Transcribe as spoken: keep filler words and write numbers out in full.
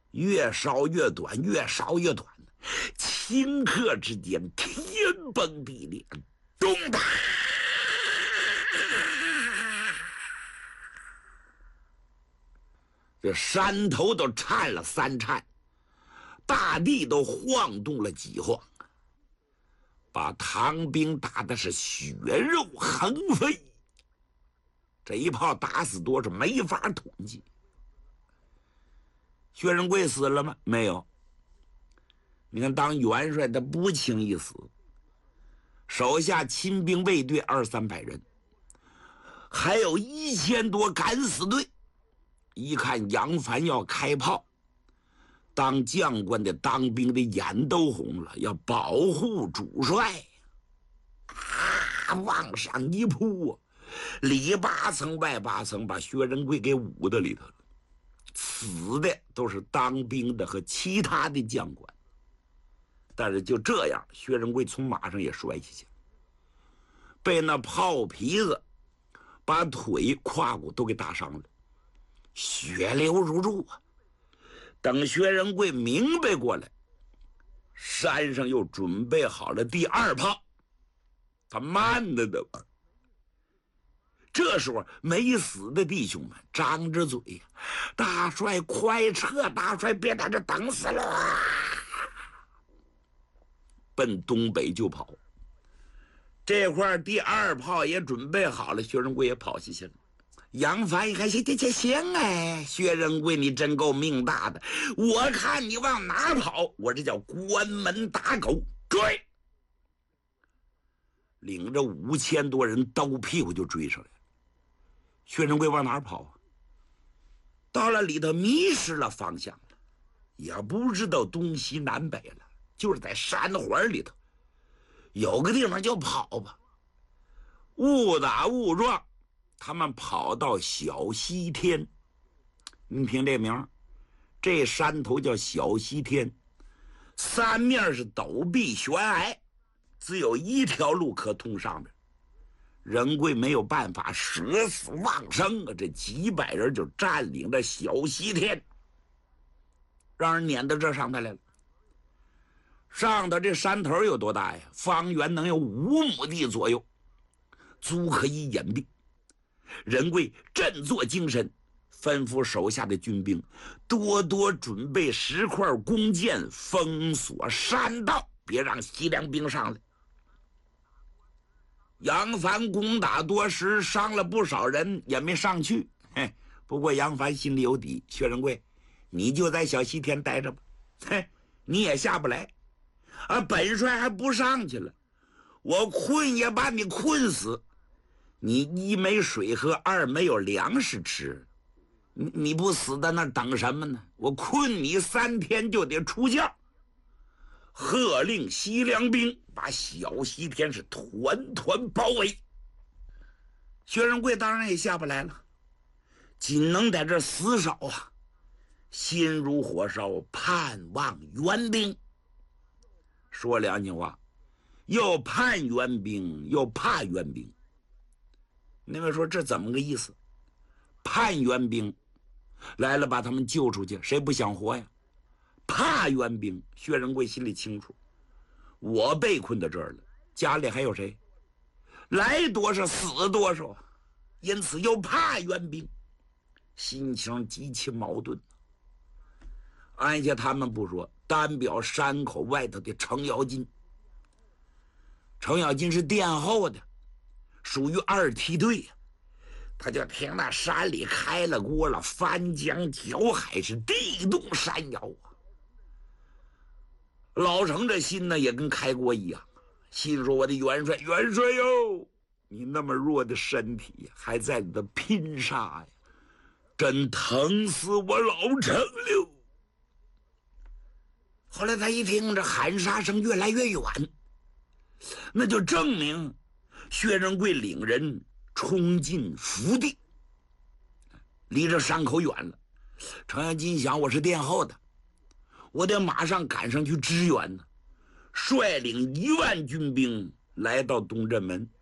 越烧越短，越烧越短，顷刻之间天崩地裂，咚哒！这山头都颤了三颤，大地都晃动了几晃，把唐兵打的是血肉横飞。这一炮打死多少没法统计。薛仁贵死了吗？没有。你看当元帅他不轻易死，手下亲兵卫队二三百人，还有一千多敢死队。一看杨凡要开炮，当将官的当兵的眼都红了，要保护主帅啊，往上一扑，里八层外八层，把薛仁贵给捂在里头了。死的都是当兵的和其他的将官，但是就这样，薛仁贵从马上也摔下去了，被那炮皮子把腿胯骨都给打伤了，血流如注啊。等薛仁贵明白过来，山上又准备好了第二炮，他慢的的。这时候没死的弟兄们张着嘴，大帅快撤，大帅别在这等死了，奔东北就跑。这块第二炮也准备好了，薛仁贵也跑下去了。杨凡一看，行行行行，哎，薛仁贵你真够命大的，我看你往哪跑，我这叫关门打狗，追！领着五千多人刀屁股就追上来了。薛仁贵往哪儿跑啊？到了里头迷失了方向了，也不知道东西南北了，就是在山环里头，有个地方就跑吧。误打误撞，他们跑到小西天。你听这名，这山头叫小西天，三面是陡壁悬崖，只有一条路可通上面。仁贵没有办法，舍死忘生啊！这几百人就占领着小西天，让人撵到这上头来了。上头这山头有多大呀？方圆能有五亩地左右，足可以掩蔽。仁贵振作精神，吩咐手下的军兵多多准备石块弓箭，封锁山道，别让西凉兵上来。杨凡攻打多时，伤了不少人，也没上去。嘿，不过杨凡心里有底，薛仁贵，你就在小西天待着吧，嘿，你也下不来啊！本帅还不上去了，我困也把你困死。你一没水喝，二没有粮食吃，你你不死在那等什么呢？我困你三天就得出将。喝令西凉兵把小西天是团团包围。薛仁贵当然也下不来了，仅能在这死守啊，心如火烧，盼望援兵。说良心话，又盼援兵又怕援兵。那位说这怎么个意思？盼援兵来了把他们救出去，谁不想活呀？怕援兵，薛仁贵心里清楚，我被困在这儿了，家里还有谁？来多少死多少，因此又怕援兵，心情极其矛盾。按下他们不说，单表山口外头的程咬金，程咬金是殿后的，属于二梯队呀。他就听那山里开了锅了，翻江搅海，是地动山摇啊。老程这心呢也跟开锅一样，心说我的元帅元帅哟，你那么弱的身体还在你的拼杀呀，真疼死我老程了。后来他一听这喊杀声越来越远，那就证明薛仁贵领人冲进福地，离这山口远了。程咬金想，我是殿后的，我得马上赶上去支援呢，率领一万军兵来到东镇门。